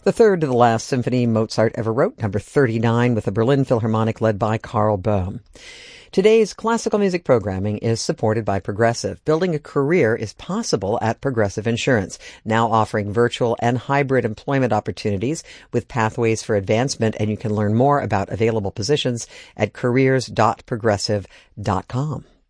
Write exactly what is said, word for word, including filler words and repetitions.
The third to the last symphony Mozart ever wrote, number thirty-nine, with the Berlin Philharmonic led by Karl Böhm. Today's classical music programming is supported by Progressive. Building a career is possible at Progressive Insurance, now offering virtual and hybrid employment opportunities with pathways for advancement, and you can learn more about available positions at careers dot progressive dot com.